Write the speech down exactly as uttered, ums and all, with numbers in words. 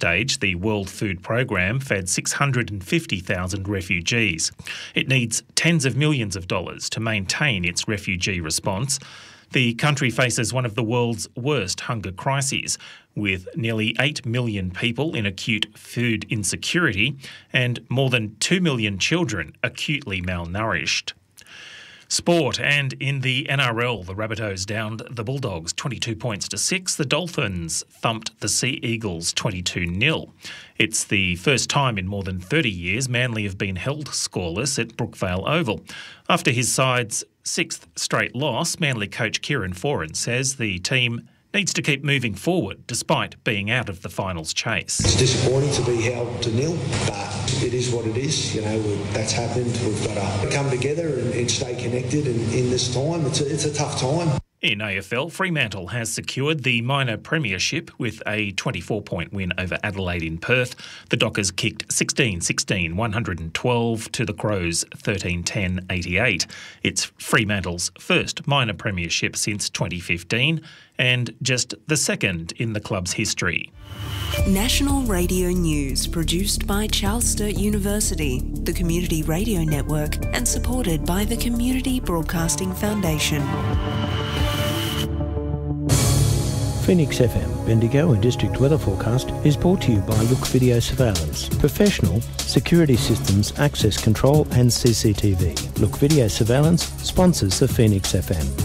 stage, the World Food Programme fed six hundred fifty thousand refugees. It needs tens of millions of dollars to maintain its refugee response. The country faces one of the world's worst hunger crises, with nearly eight million people in acute food insecurity and more than two million children acutely malnourished. Sport, and in the N R L, the Rabbitohs downed the Bulldogs twenty-two points to six. The Dolphins thumped the Sea Eagles twenty-two nil. It's the first time in more than thirty years Manly have been held scoreless at Brookvale Oval. After his side's sixth straight loss, Manly coach Kieran Foran says the team needs to keep moving forward despite being out of the finals chase. It's disappointing to be held to nil, but it is what it is. You know, that's happened. We've got to come together and, and stay connected. And in this time, it's a, it's a tough time. In A F L, Fremantle has secured the minor premiership with a twenty-four point win over Adelaide in Perth. The Dockers kicked sixteen sixteen, one hundred twelve to the Crows thirteen ten, eighty-eight. It's Fremantle's first minor premiership since twenty fifteen and just the second in the club's history. National Radio News, produced by Charles Sturt University, the Community Radio Network, and supported by the Community Broadcasting Foundation. Phoenix F M, Bendigo and District Weather Forecast is brought to you by Look Video Surveillance. Professional security systems, access control and C C T V. Look Video Surveillance sponsors the Phoenix F M.